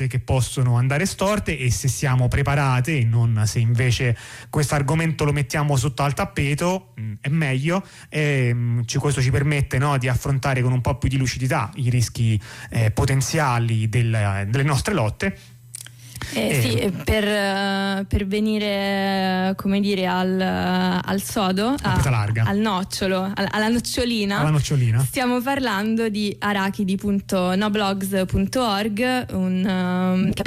che possono andare storte, e se siamo preparate e non se invece questo argomento lo mettiamo sotto al tappeto, è meglio. Questo ci permette, no, di affrontare con un po' più di lucidità i rischi potenziali delle nostre lotte. Sì, per venire, come dire, al sodo, al nocciolo, alla nocciolina, stiamo parlando di arachidi.noblogs.org, che